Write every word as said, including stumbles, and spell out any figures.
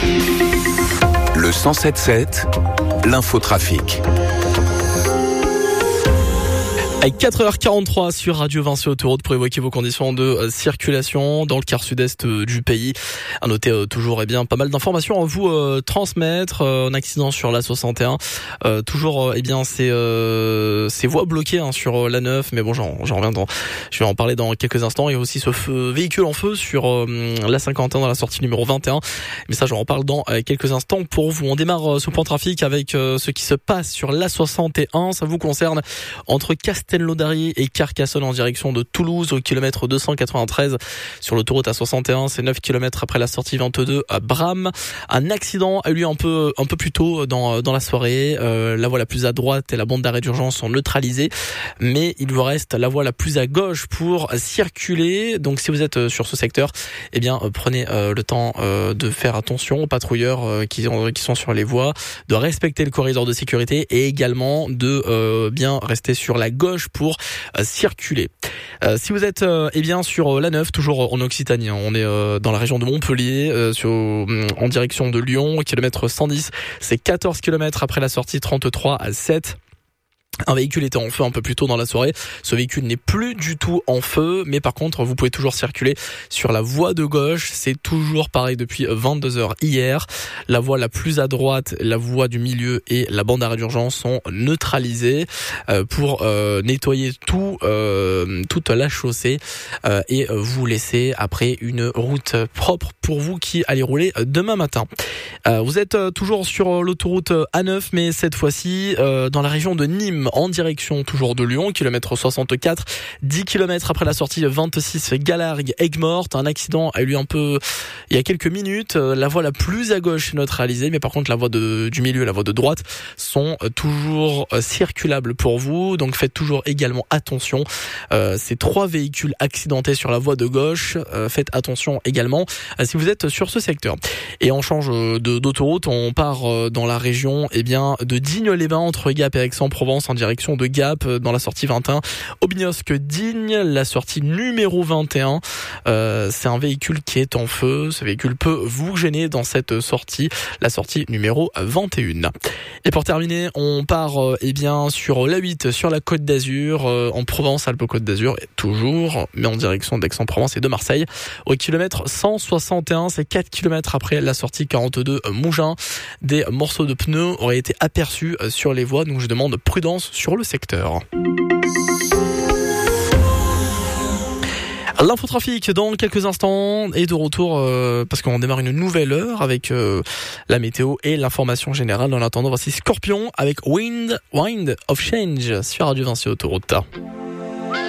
Le cent sept sept, l'infotrafic. Avec quatre heures quarante-trois sur Radio Vinci Autoroute pour évoquer vos conditions de euh, circulation dans le quart sud-est euh, du pays. À noter euh, toujours eh bien pas mal d'informations à vous euh, transmettre. Euh, un accident sur l'A soixante et un. Euh, toujours euh, eh bien ces euh, ces voies bloquées hein, sur euh, l'A neuf. Mais bon, j'en, j'en reviens dans. Je vais en parler dans quelques instants. Et aussi ce feu, véhicule en feu sur euh, l'A cinquante et un dans la sortie numéro vingt et un. Mais ça, j'en parle dans euh, quelques instants pour vous. On démarre euh, ce point trafic avec euh, ce qui se passe sur l'A soixante et un. Ça vous concerne entre Castelnaudary et Carcassonne en direction de Toulouse au kilomètre deux cent quatre-vingt-treize sur l'autoroute A soixante et un. C'est neuf kilomètres après la sortie vingt-deux à Bram. Un accident a eu lieu un peu un peu plus tôt dans dans la soirée. Euh, la voie la plus à droite et la bande d'arrêt d'urgence sont neutralisées, mais il vous reste la voie la plus à gauche pour circuler. Donc si vous êtes sur ce secteur, eh bien prenez euh, le temps euh, de faire attention aux patrouilleurs euh, qui qui sont sur les voies, de respecter le corridor de sécurité et également de euh, bien rester sur la gauche pour euh, circuler. Euh, si vous êtes euh, eh bien sur euh, l'A neuf, toujours en Occitanie, hein, on est euh, dans la région de Montpellier, euh, sur, en direction de Lyon, au kilomètre cent dix, c'est quatorze kilomètres après la sortie trente-trois à sept. Un véhicule était en feu un peu plus tôt dans la soirée. Ce véhicule n'est plus du tout en feu, mais par contre, vous pouvez toujours circuler sur la voie de gauche. C'est toujours pareil depuis vingt-deux heures hier. La voie la plus à droite, la voie du milieu et la bande d'arrêt d'urgence sont neutralisées euh, pour euh, nettoyer tout, euh, toute la chaussée euh, et vous laisser après une route propre pour vous qui allez rouler demain matin. Euh, vous êtes euh, toujours sur l'autoroute A neuf, mais cette fois-ci euh, dans la région de Nîmes, en direction toujours de Lyon, kilomètre soixante-quatre, dix kilomètres après la sortie vingt-six Galargues Aigues-Mortes. Un accident a eu lieu un peu il y a quelques minutes. La voie la plus à gauche est neutralisée, mais par contre la voie de, du milieu et la voie de droite sont toujours circulables pour vous. Donc faites toujours également attention. Euh, ces trois véhicules accidentés sur la voie de gauche, euh, faites attention également euh, si vous êtes sur ce secteur. Et on change de, d'autoroute, on part dans la région eh bien de Digne-les-Bains entre Gap et Aix-en-Provence en direction de Gap dans la sortie vingt et un. Aubignosc Digne, la sortie numéro vingt et un. Euh, c'est un véhicule qui est en feu. Ce véhicule peut vous gêner dans cette sortie, la sortie numéro vingt et un. Et pour terminer, on part euh, eh bien sur l'A huit sur la Côte d'Azur, euh, en Provence-Alpes-Côte d'Azur, toujours, mais en direction d'Aix-en-Provence et de Marseille. Au kilomètre cent soixante et un, c'est quatre kilomètres après la sortie quarante-deux Mougins. Des morceaux de pneus auraient été aperçus sur les voies, donc je demande prudence sur le secteur. L'infotrafic dans quelques instants est de retour euh, parce qu'on démarre une nouvelle heure avec euh, la météo et l'information générale. En attendant, voici Scorpion avec Wind, Wind of Change sur Radio Vinci Autoroute.